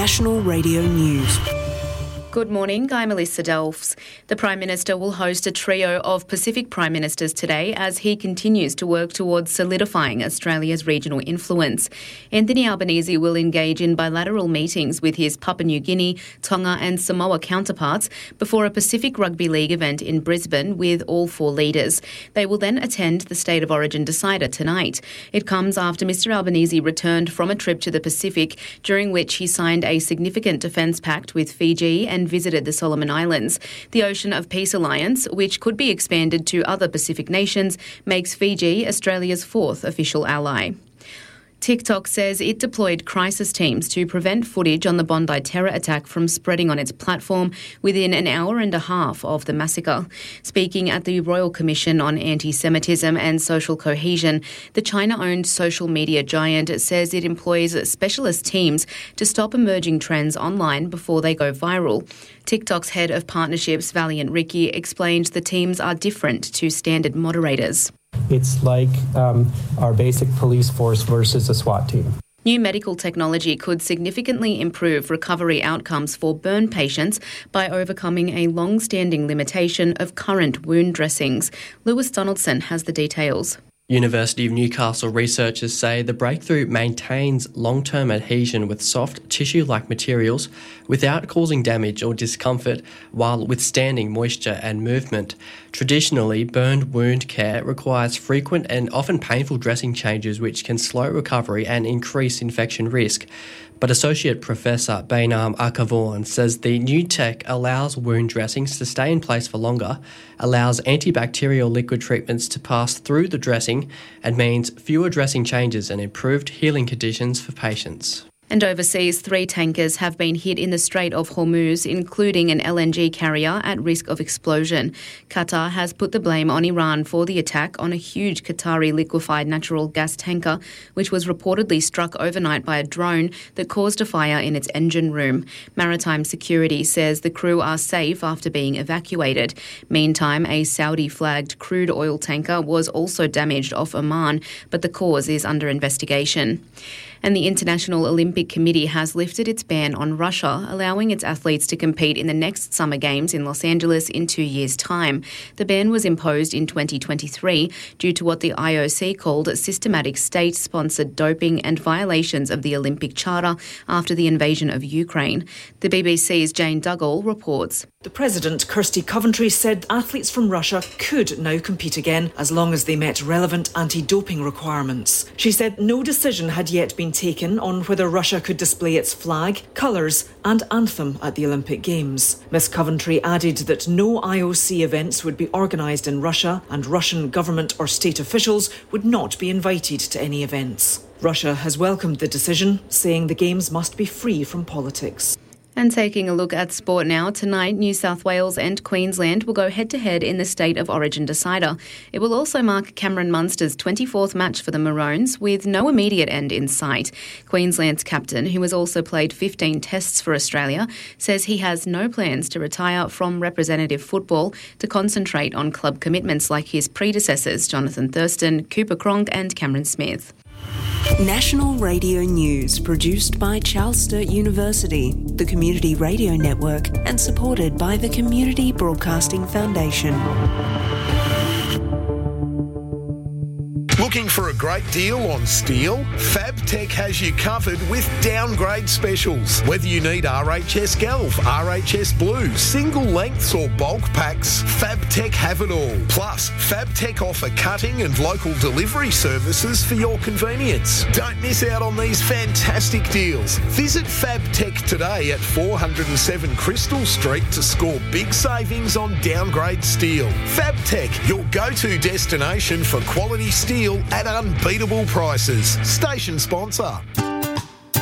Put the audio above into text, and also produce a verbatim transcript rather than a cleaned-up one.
National Radio News. Good morning, I'm Melissa Delfs. The Prime Minister will host a trio of Pacific Prime Ministers today as he continues to work towards solidifying Australia's regional influence. Anthony Albanese will engage in bilateral meetings with his Papua New Guinea, Tonga and Samoa counterparts before a Pacific Rugby League event in Brisbane with all four leaders. They will then attend the State of Origin decider tonight. It comes after Mr Albanese returned from a trip to the Pacific, during which he signed a significant defence pact with Fiji and and visited the Solomon Islands. The Ocean of Peace Alliance, which could be expanded to other Pacific nations, makes Fiji Australia's fourth official ally. TikTok says it deployed crisis teams to prevent footage on the Bondi terror attack from spreading on its platform within an hour and a half of the massacre. Speaking at the Royal Commission on Anti-Semitism and Social Cohesion, the China-owned social media giant says it employs specialist teams to stop emerging trends online before they go viral. TikTok's head of partnerships, Valiant Ricky, explained the teams are different to standard moderators. It's like um, our basic police force versus a SWAT team. New medical technology could significantly improve recovery outcomes for burn patients by overcoming a long-standing limitation of current wound dressings. Lewis Donaldson has the details. University of Newcastle researchers say the breakthrough maintains long-term adhesion with soft tissue-like materials without causing damage or discomfort while withstanding moisture and movement. Traditionally, burned wound care requires frequent and often painful dressing changes which can slow recovery and increase infection risk. But Associate Professor Bainam Akavaughan says the new tech allows wound dressings to stay in place for longer, allows antibacterial liquid treatments to pass through the dressing, and means fewer dressing changes and improved healing conditions for patients. And overseas, three tankers have been hit in the Strait of Hormuz, including an L N G carrier at risk of explosion. Qatar has put the blame on Iran for the attack on a huge Qatari liquefied natural gas tanker, which was reportedly struck overnight by a drone that caused a fire in its engine room. Maritime Security says the crew are safe after being evacuated. Meantime, a Saudi-flagged crude oil tanker was also damaged off Oman, but the cause is under investigation. And the International Olympic Committee has lifted its ban on Russia, allowing its athletes to compete in the next Summer Games in Los Angeles in two years' time. The ban was imposed in twenty twenty-three due to what the I O C called systematic state-sponsored doping and violations of the Olympic Charter after the invasion of Ukraine. The B B C's Jane Duggall reports. The President, Kirsty Coventry, said athletes from Russia could now compete again as long as they met relevant anti-doping requirements. She said no decision had yet been taken on whether Russia could display its flag, colours and anthem at the Olympic Games. Miss Coventry added that no I O C events would be organised in Russia and Russian government or state officials would not be invited to any events. Russia has welcomed the decision, saying the Games must be free from politics. And taking a look at sport now, tonight New South Wales and Queensland will go head-to-head in the State of Origin decider. It will also mark Cameron Munster's twenty-fourth match for the Maroons, with no immediate end in sight. Queensland's captain, who has also played fifteen tests for Australia, says he has no plans to retire from representative football to concentrate on club commitments like his predecessors, Jonathan Thurston, Cooper Cronk and Cameron Smith. National Radio News, produced by Charles Sturt University, the Community Radio Network, and supported by the Community Broadcasting Foundation. Looking for a great deal on steel? Fabtech has you covered with downgrade specials. Whether you need R H S Galv, R H S Blue, single lengths or bulk packs, Fabtech have it all. Plus, Fabtech offer cutting and local delivery services for your convenience. Don't miss out on these fantastic deals. Visit Fabtech today at four oh seven Crystal Street to score big savings on downgrade steel. Fabtech, your go-to destination for quality steel at unbeatable prices. Station sponsor.